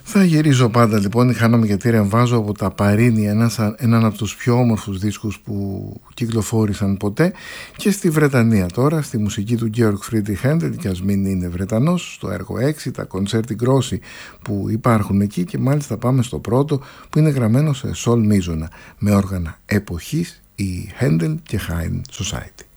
Θα γυρίζω πάντα λοιπόν, η χάνομαι γιατί ρεμβάζω από τα Παρίνι, έναν από τους πιο όμορφους δίσκους που κυκλοφόρησαν ποτέ, και στη Βρετανία τώρα, στη μουσική του Georg Friedrich Händel, και ας μην είναι Βρετανός, στο έργο 6, τα Concerti Grossi που υπάρχουν εκεί, και μάλιστα πάμε στο πρώτο που είναι γραμμένο σε σολ μίζωνα, με όργανα εποχής, η Händel και Haydn Society.